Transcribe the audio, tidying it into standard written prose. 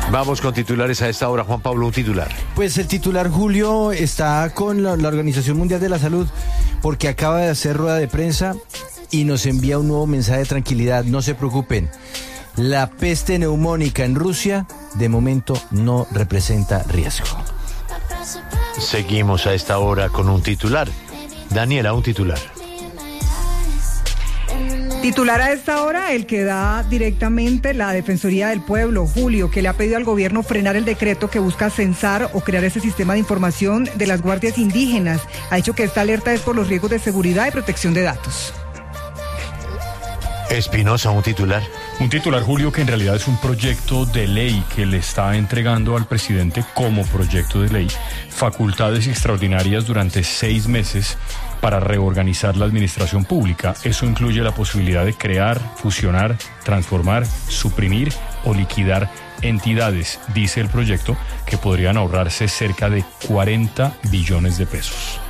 Vamos con titulares a esta hora. Juan Pablo, un titular. Pues el titular, Julio, está con la Organización Mundial de la Salud porque acaba de hacer rueda de prensa y nos envía un nuevo mensaje de tranquilidad. No se preocupen. La peste neumónica en Rusia de momento no representa riesgo. Seguimos a esta hora con un titular. Daniela, un titular. Titular a esta hora, el que da directamente la Defensoría del Pueblo, Julio, que le ha pedido al gobierno frenar el decreto que busca censar o crear ese sistema de información de las guardias indígenas. Ha dicho que esta alerta es por los riesgos de seguridad y protección de datos. Espinosa, un titular. Un titular, Julio, que en realidad es un proyecto de ley que le está entregando al presidente como proyecto de ley facultades extraordinarias durante 6 meses para reorganizar la administración pública. Eso incluye la posibilidad de crear, fusionar, transformar, suprimir o liquidar entidades, dice el proyecto, que podrían ahorrarse cerca de 40 billones de pesos.